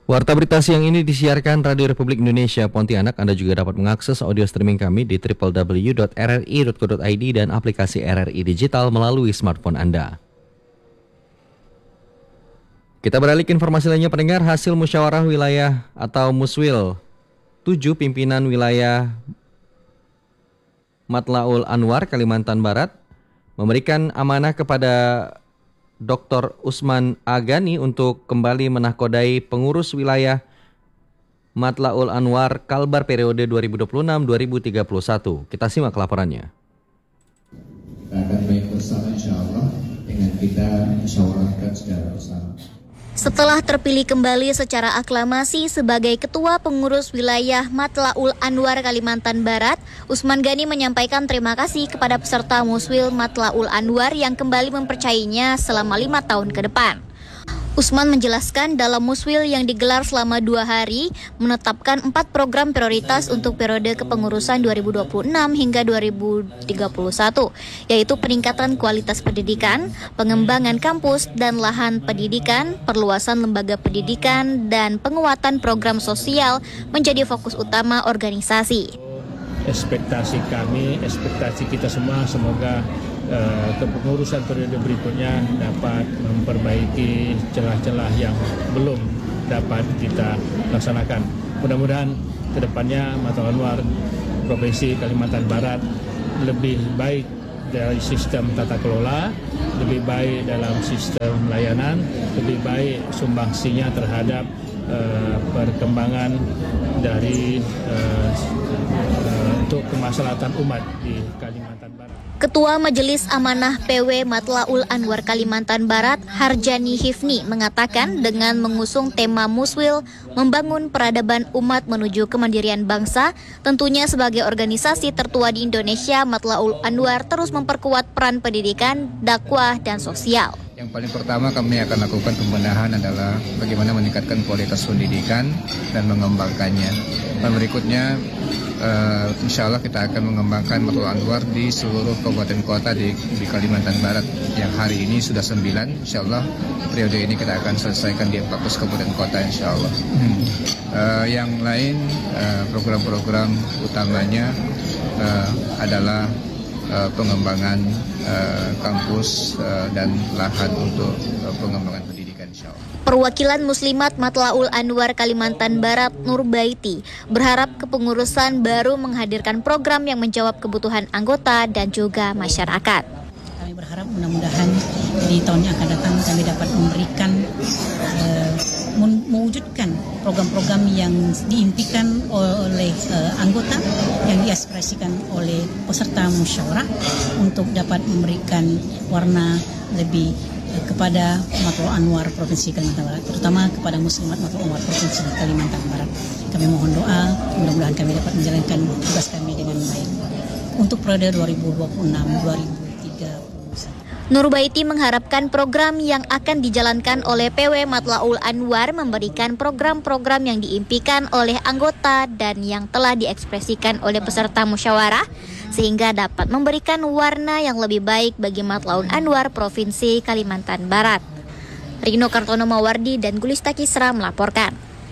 Warta berita siang ini disiarkan Radio Republik Indonesia Pontianak. Anda juga dapat mengakses audio streaming kami di www.rri.co.id dan aplikasi RRI Digital melalui smartphone Anda. Kita beralih ke informasi lainnya, pendengar. Hasil musyawarah wilayah atau Muswil 7 pimpinan wilayah Matlaul Anwar, Kalimantan Barat memberikan amanah kepada Dr. Usman Agani untuk kembali menakodai pengurus wilayah Matlaul Anwar Kalbar periode 2026-2031. Kita simak laporannya. Kita akan baik bersama insyaAllah dengan kita musyawarahkan secara bersama. Setelah terpilih kembali secara aklamasi sebagai Ketua Pengurus Wilayah Matlaul Anwar Kalimantan Barat, Usman Gani menyampaikan terima kasih kepada peserta Muswil Matlaul Anwar yang kembali mempercayainya selama 5 tahun ke depan. Usman menjelaskan dalam Muswil yang digelar selama 2 hari, menetapkan 4 program prioritas untuk periode kepengurusan 2026 hingga 2031, yaitu peningkatan kualitas pendidikan, pengembangan kampus dan lahan pendidikan, perluasan lembaga pendidikan, dan penguatan program sosial menjadi fokus utama organisasi. Ekspektasi kami, ekspektasi kita semua, semoga kepengurusan periode berikutnya dapat memperbaiki celah-celah yang belum dapat kita laksanakan. Mudah-mudahan ke depannya Matlaul Anwar Provinsi Kalimantan Barat lebih baik dari sistem tata kelola, lebih baik dalam sistem layanan, lebih baik sumbangsinya terhadap perkembangan dari untuk kemaslahatan umat di Kalimantan Barat. Ketua Majelis Amanah PW Matlaul Anwar Kalimantan Barat, Harjani Hifni, mengatakan dengan mengusung tema Muswil membangun peradaban umat menuju kemandirian bangsa, tentunya sebagai organisasi tertua di Indonesia, Matlaul Anwar terus memperkuat peran pendidikan, dakwah, dan sosial. Yang paling pertama kami akan lakukan pembenahan adalah bagaimana meningkatkan kualitas pendidikan dan mengembangkannya. Dan berikutnya, insya Allah kita akan mengembangkan Matlaul Anwar di seluruh kabupaten kota di Kalimantan Barat. Yang hari ini sudah 9, insya Allah periode ini kita akan selesaikan di 14 kabupaten kota insya Allah. Yang lain, program-program utamanya adalah pengembangan kampus dan lahan untuk pengembangan pendidikan insya Allah. Perwakilan Muslimat Matlaul Anwar Kalimantan Barat, Nur Baiti, berharap kepengurusan baru menghadirkan program yang menjawab kebutuhan anggota dan juga masyarakat. Kami berharap mudah-mudahan di tahun yang akan datang kami dapat memberikan mewujudkan program-program yang diimpikan oleh anggota, yang diekspresikan oleh peserta musyawarah untuk dapat memberikan warna lebih kepada Matlaul Anwar Provinsi Kalimantan Barat, terutama kepada Muslimat Matlaul Anwar Provinsi Kalimantan Barat. Kami mohon doa, mudah-mudahan kami dapat menjalankan tugas kami dengan baik untuk periode 2026-2031. Nur Baiti mengharapkan program yang akan dijalankan oleh PW Matlaul Anwar memberikan program-program yang diimpikan oleh anggota dan yang telah diekspresikan oleh peserta musyawarah, sehingga dapat memberikan warna yang lebih baik bagi Matlaul Anwar Provinsi Kalimantan Barat. Rino Kartono Mawardi dan Gulista Kisra melaporkan.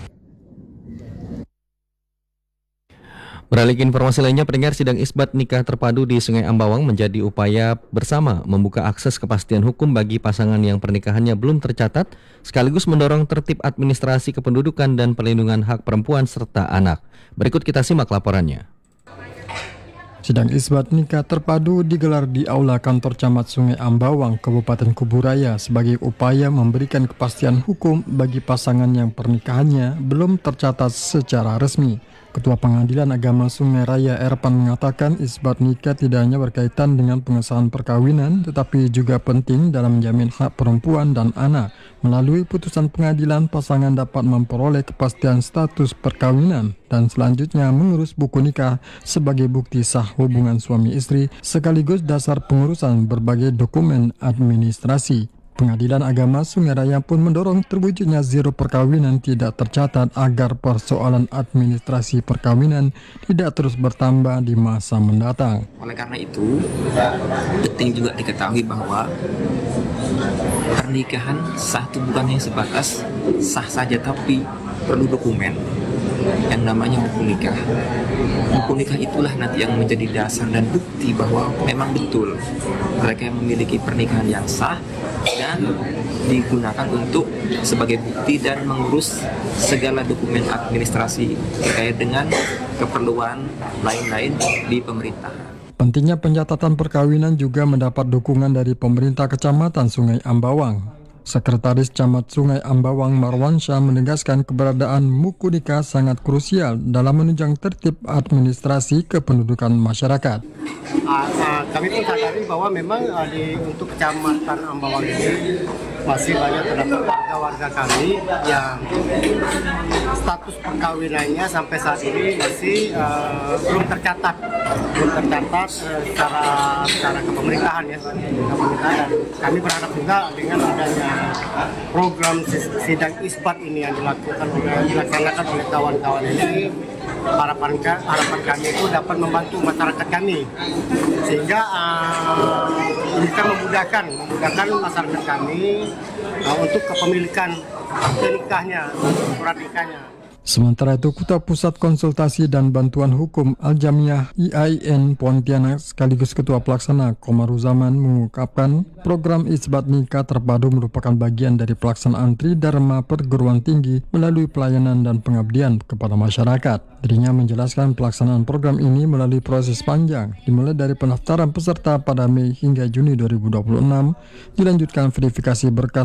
Beralih ke informasi lainnya, pendengar, sidang isbat nikah terpadu di Sungai Ambawang menjadi upaya bersama membuka akses kepastian hukum bagi pasangan yang pernikahannya belum tercatat, sekaligus mendorong tertib administrasi kependudukan dan perlindungan hak perempuan serta anak. Berikut kita simak laporannya. Sidang isbat nikah terpadu digelar di Aula Kantor Camat Sungai Ambawang, Kabupaten Kuburaya sebagai upaya memberikan kepastian hukum bagi pasangan yang pernikahannya belum tercatat secara resmi. Ketua Pengadilan Agama Sungai Raya Erpan mengatakan isbat nikah tidak hanya berkaitan dengan pengesahan perkawinan, tetapi juga penting dalam menjamin hak perempuan dan anak. Melalui putusan pengadilan, pasangan dapat memperoleh kepastian status perkawinan dan selanjutnya mengurus buku nikah sebagai bukti sah hubungan suami istri sekaligus dasar pengurusan berbagai dokumen administrasi. Pengadilan Agama Sungai Raya pun mendorong terwujudnya zero perkawinan tidak tercatat agar persoalan administrasi perkawinan tidak terus bertambah di masa mendatang. Oleh karena itu, penting juga diketahui bahwa pernikahan sah itu bukan hanya sebatas sah saja, tapi perlu dokumen yang namanya buku nikah. Buku nikah itulah nanti yang menjadi dasar dan bukti bahwa memang betul mereka yang memiliki pernikahan yang sah dan digunakan untuk sebagai bukti dan mengurus segala dokumen administrasi terkait dengan keperluan lain-lain di pemerintahan. Pentingnya pencatatan perkawinan juga mendapat dukungan dari pemerintah Kecamatan Sungai Ambawang. Sekretaris Camat Sungai Ambawang Marwansyah menegaskan keberadaan buku nikah sangat krusial dalam menunjang tertib administrasi kependudukan masyarakat. Kami pun sadari bahwa memang untuk Kecamatan Ambawang ini masih banyak terdapat warga kami yang status perkawinannya sampai saat ini masih belum tercatat secara kepemerintahan ya. Dan kami berharap juga dengan adanya program sidang isbat ini yang dilaksanakan oleh kawan-kawan ini, harapan kami itu dapat membantu masyarakat kami sehingga bisa memudahkan masyarakat kami untuk kepemilikan nikahnya, surat nikahnya. Sementara itu, Kuta Pusat Konsultasi dan Bantuan Hukum Al-Jamiah IAIN Pontianak sekaligus Ketua Pelaksana Komaruzaman mengungkapkan program Isbat Nikah Terpadu merupakan bagian dari pelaksanaan Tridharma Perguruan Tinggi melalui pelayanan dan pengabdian kepada masyarakat. Dirinya menjelaskan pelaksanaan program ini melalui proses panjang, dimulai dari pendaftaran peserta pada Mei hingga Juni 2026, dilanjutkan verifikasi berkas